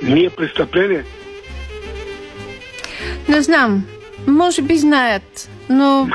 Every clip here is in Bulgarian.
Ние престъпление? Не знам. Може би знаят. Но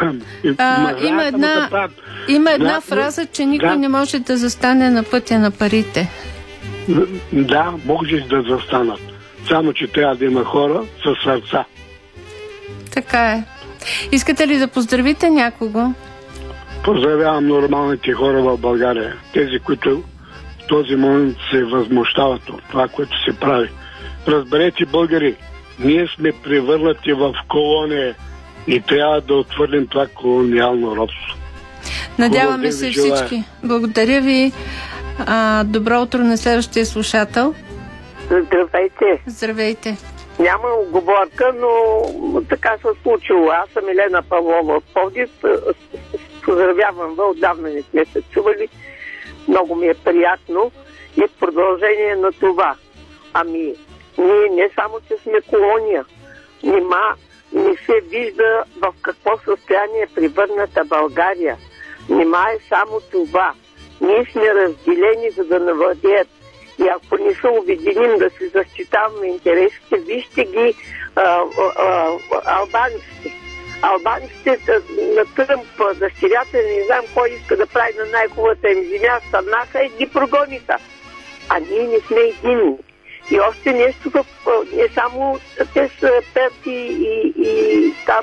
има една фраза, че никой не може да застане на пътя на парите. Да, може да застанат. Само, че трябва да има хора със сърца. Така е. Искате ли да поздравите някого? Поздравявам нормалните хора в България. Тези, които в този момент се възмущават от това, което се прави. Разберете, българи, ние сме превърнати в колония и трябва да отвърлим това колониално робство. Надяваме се всички. Благодаря ви. Добро утро на следващия слушател. Здравейте. Здравейте. Няма оговорка, но така се случило. Аз съм Елена Павлова от Пловдив. Поздравявам ви, отдавна не сме се чували. Много ми е приятно и в продължение на това. Ами, ние не само, че сме колония, не се вижда в какво състояние е превърната България. Нима е само това. Ние сме разделени, за да навладеят. И ако не се обединим да се защитаваме интересите, вижте ги албанците. Албанците на Тръмп, дъщерята, не знам кой иска да прави на най-хубавата им земя, станаха и ги прогониха. А ние не сме единни. И още нещо, не само те са перти и там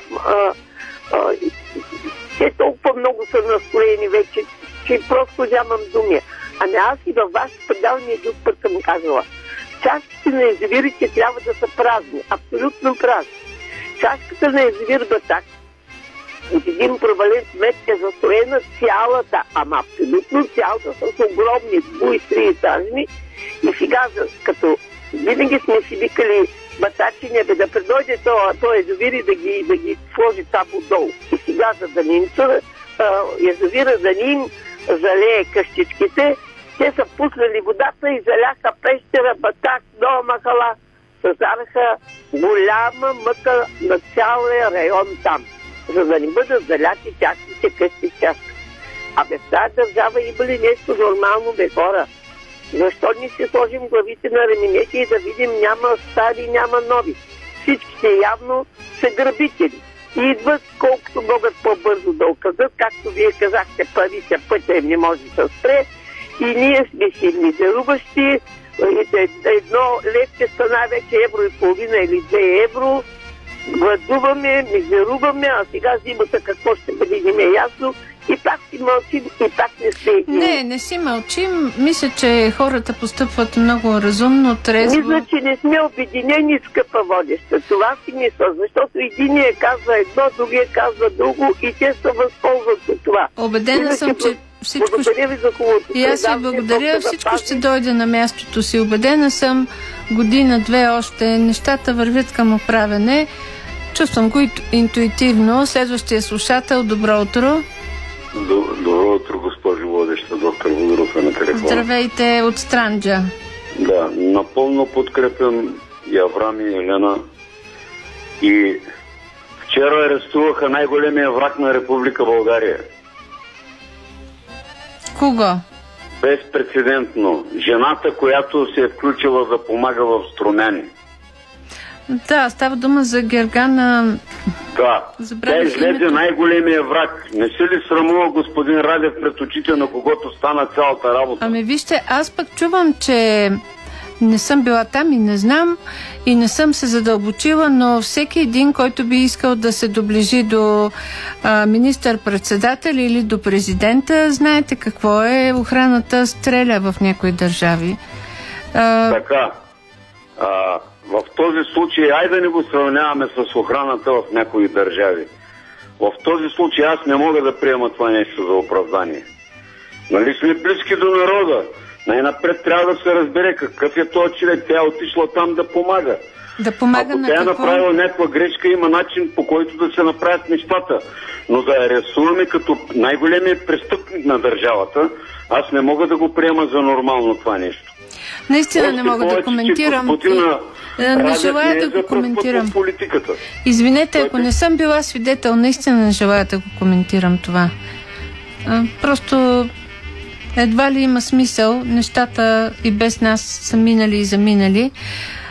те толкова много са настроени вече, че просто нямам думи. Ами аз и във вашето предаване друг път съм казала. Чашките на язовирите трябва да са празни. Абсолютно празни. Чашката на язовир Батак от един провален кмет е застроена цялата, ама абсолютно цялата, с огромни буи 3 етажни. И сега, като винаги сме си викали батачи, да предойде този язовир и да ги сложи там отдолу. И сега, за да ни язовира да ни залее къщичките, те са пуснали водата и заляха пещера, Батак, Нова махала. Създадаха голяма мъка на цялия район там, за да ни бъдат заляти тяхните къщи в чашка. Абе, в тази държава има ли нещо нормално, бе, хора? Защо ни се сложим главите на раменете и да видим няма стари, няма нови? Всичките явно са грабители. И идват колкото могат по-бързо да окрадат, както вие казахте, парите, пътя им не може да спре. И ние сме си мизеруващи. Едно левче стана вече евро и половина или 2 евро. Гладуваме, мизеруваме, а сега зимата какво ще бъде, не е ясно. И пак си мълчим, и пак не сме. Не си мълчим. Мисля, че хората постъпват много разумно, трезво. Мисля, че не сме обединени, скъпа водеща. Това си мисля, защото единият казва едно, другия казва друго и те се възползват от това. Убедена съм, че всичко... Благодаря ви за хубавото. И аз ви благодаря. Всичко ще дойде на мястото си. Убедена съм, година-две още нещата вървят към оправяне. Чувствам го интуитивно. Следващия слушател, добро утро. Добро утро, госпожо водеща, доктор Водоров е на телефона. Здравейте от Странджа. Да, напълно подкрепям и Аврам и Елена. И вчера арестуваха най-големия враг на Република България. Кого? Безпрецедентно. Жената, която се е включила да помага в Струмяни. Да, става дума за Гергана. Да, тя излезе най-големия враг. Не се ли срамува господин Радев пред очите, на когото стана цялата работа? Ами вижте, аз пък чувам, че не съм била там и не знам и не съм се задълбочила, но всеки един, който би искал да се доближи до министър-председател или до президента, знаете какво е, охраната стреля в някои държави. Така. В този случай, айде да не го сравняваме с охраната в някои държави. В този случай аз не мога да приема това нещо за оправдание. Нали сме близки до народа? Най-напред трябва да се разбере какъв е този човек. Тя е отишла там да помага. Да помага. Ако тя е направила някаква грешка, има начин, по който да се направят нещата. Но да я рисуваме като най-големият престъпник на държавата, аз не мога да го приема за нормално това нещо. Наистина не мога да коментирам. Не желая да го коментирам. Извинете, ако не съм била свидетел, наистина не желая да го коментирам това. Просто едва ли има смисъл. Нещата и без нас са минали и заминали.